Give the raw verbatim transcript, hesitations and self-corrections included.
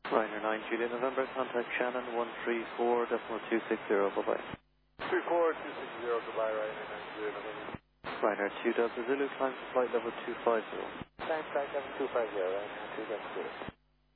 Ryanair nine Juliet November, contact Shannon one three four decimal two six zero, bye bye. three four two six zero, goodbye, Ryanair nine Juliet November. Ryanair two Delta Zulu, climb to flight level two five zero. Climb flight level two five zero, Ryanair two Delta Zulu.